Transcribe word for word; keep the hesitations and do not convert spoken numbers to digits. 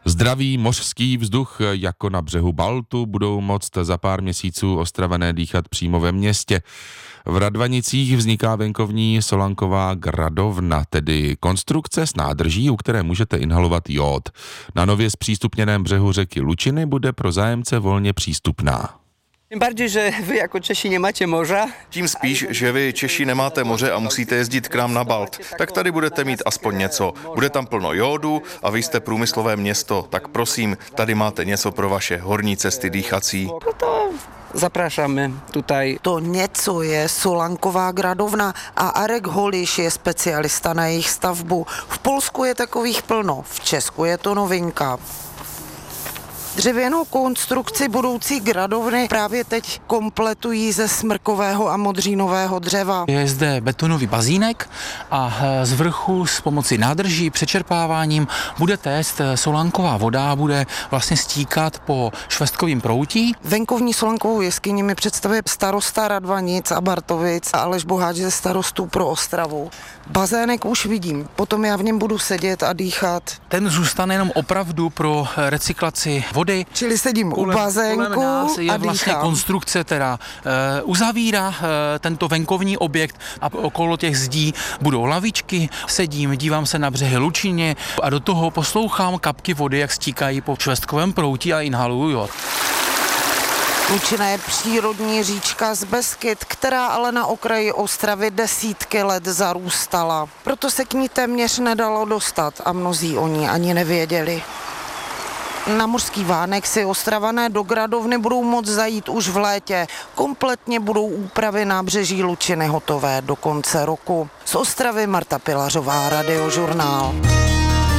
Zdravý mořský vzduch jako na břehu Baltu budou moct za pár měsíců Ostravané dýchat přímo ve městě. V Radvanicích vzniká venkovní solanková gradovna, tedy konstrukce s nádrží, u které můžete inhalovat jód. Na nově zpřístupněném břehu řeky Lučiny bude pro zájemce volně přístupná. Tím bardziej, že vy jako Češi nemáte moře. Tím spíš, že vy Češi nemáte moře a musíte jezdit k nám na Balt. Tak tady budete mít aspoň něco. Bude tam plno jódu a vy jste průmyslové město, tak prosím, tady máte něco pro vaše horní cesty dýchací. No to zapraszamy tutaj. To něco je solanková gradovna a Arek Holiš je specialista na jejich stavbu. V Polsku je takových plno, v Česku je to novinka. Dřevěnou konstrukci budoucí gradovny právě teď kompletují ze smrkového a modřínového dřeva. Je zde betonový bazínek a z vrchu s pomocí nádrží přečerpáváním bude téct solanková voda, bude vlastně stíkat po švestkovým proutí. Venkovní solankovou jeskyni mi představuje starosta Radvanic a Bartovic a Aleš Boháč ze starostů pro Ostravu. Bazének už vidím, potom já v něm budu sedět a dýchat. Ten zůstane jenom opravdu pro recyklaci vody. Čili sedím kolem, u bazénku kolem nás je a vlastně dýchám. Konstrukce, která e, uzavírá e, tento venkovní objekt a okolo těch zdí budou lavičky. Sedím, dívám se na břehy Lučině a do toho poslouchám kapky vody, jak stíkají po švestkovém prouti a inhaluju jód. Lučina je přírodní říčka z Beskyd, která ale na okraji Ostravy desítky let zarůstala. Proto se k ní téměř nedalo dostat a mnozí o ní ani nevěděli. Na mořský vánek si Ostravané do gradovny budou moct zajít už v létě. Kompletně budou úpravy nábřeží Lučiny hotové do konce roku. Z Ostravy Marta Pilařová, Radiožurnál.